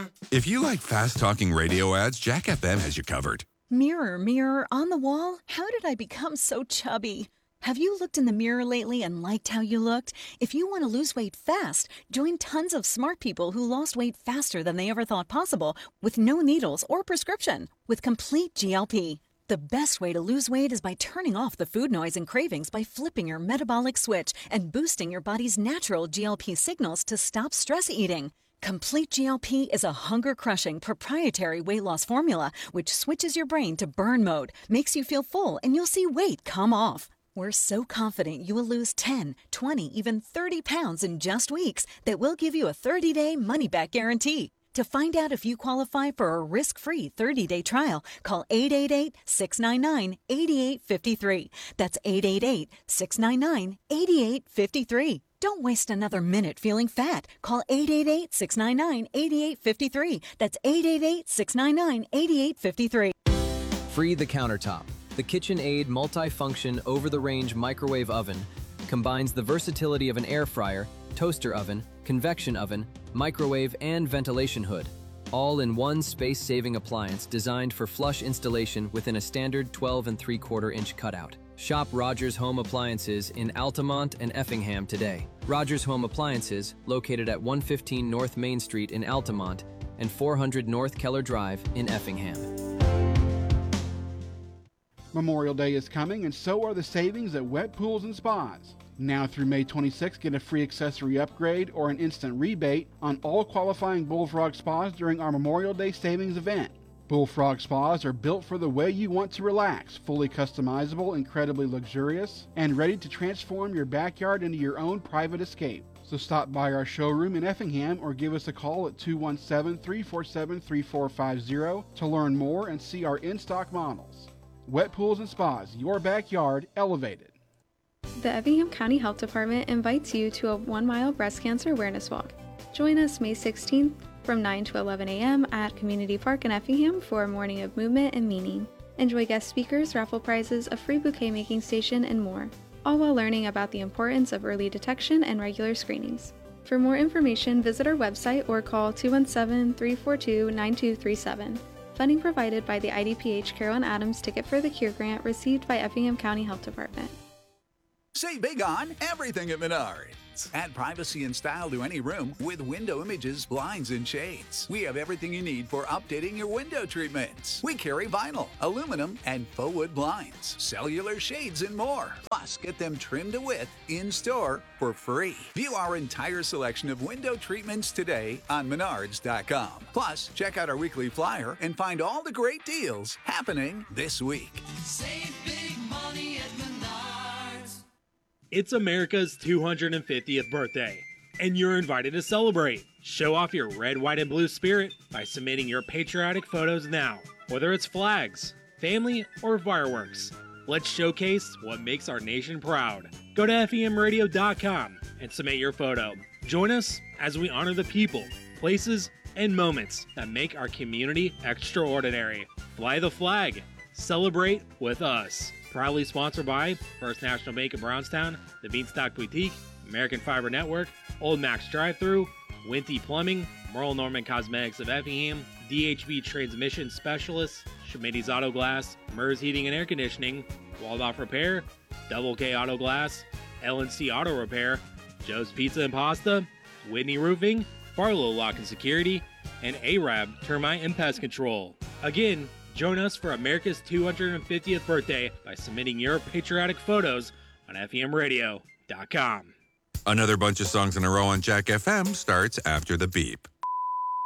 If you like fast-talking radio ads, Jack FM has you covered. Mirror, mirror on the wall, how did I become so chubby? Have you looked in the mirror lately and liked how you looked? If you want to lose weight fast, join tons of smart people who lost weight faster than they ever thought possible with no needles or prescription with Complete GLP. The best way to lose weight is by turning off the food noise and cravings by flipping your metabolic switch and boosting your body's natural GLP signals to stop stress eating. Complete GLP is a hunger-crushing proprietary weight loss formula which switches your brain to burn mode, makes you feel full, and you'll see weight come off. We're so confident you will lose 10, 20, even 30 pounds in just weeks that we'll give you a 30-day money-back guarantee. To find out if you qualify for a risk-free 30-day trial, call 888-699-8853. That's 888-699-8853. Don't waste another minute feeling fat. Call 888-699-8853. That's 888-699-8853. Free the countertop. The KitchenAid multi-function over-the-range microwave oven combines the versatility of an air fryer, toaster oven, convection oven, microwave, and ventilation hood, all in one space-saving appliance designed for flush installation within a standard 12 3/4-inch cutout. Shop Rogers Home Appliances in Altamont and Effingham today. Rogers Home Appliances, located at 115 North Main Street in Altamont and 400 North Keller Drive in Effingham. Memorial Day is coming, and so are the savings at Wet Pools and Spas. Now through May 26, get a free accessory upgrade or an instant rebate on all qualifying Bullfrog spas during our Memorial Day savings event. Bullfrog spas are built for the way you want to relax, fully customizable, incredibly luxurious, and ready to transform your backyard into your own private escape. So stop by our showroom in Effingham or give us a call at 217-347-3450 to learn more and see our in-stock models. Wet Pools and Spas, your backyard elevated. The Effingham County Health Department invites you to a 1-mile breast cancer awareness walk. Join us May 16th from 9 to 11 a.m. at Community Park in Effingham for a morning of movement and meaning. Enjoy guest speakers, raffle prizes, a free bouquet making station, and more, all while learning about the importance of early detection and regular screenings. For more information, visit our website or call 217-342-9237. Funding provided by the IDPH Carol and Adams Ticket for the Cure grant received by Effingham County Health Department. Save big on everything at Menards. Add privacy and style to any room with window images, blinds, and shades. We have everything you need for updating your window treatments. We carry vinyl, aluminum, and faux wood blinds, cellular shades, and more. Plus, get them trimmed to width in-store for free. View our entire selection of window treatments today on Menards.com. Plus, check out our weekly flyer and find all the great deals happening this week. Save big money at Menards. It's America's 250th birthday, and you're invited to celebrate. Show off your red, white, and blue spirit by submitting your patriotic photos now, whether it's flags, family, or fireworks. Let's showcase what makes our nation proud. Go to FEMradio.com and submit your photo. Join us as we honor the people, places, and moments that make our community extraordinary. Fly the flag. Celebrate with us. Proudly sponsored by First National Bank of Brownstown, the Beanstalk Boutique, American Fiber Network, Old Max Drive-Thru, Winty Plumbing, Merle Norman Cosmetics of Effingham, DHB Transmission Specialists, Schmitty's Auto Glass, MERS Heating and Air Conditioning, Waldorf Repair, Double K Auto Glass, LNC Auto Repair, Joe's Pizza and Pasta, Whitney Roofing, Barlow Lock and Security, and Arab Termite and Pest Control. Again, join us for America's 250th birthday by submitting your patriotic photos on FEMradio.com. Another bunch of songs in a row on Jack FM starts after the beep.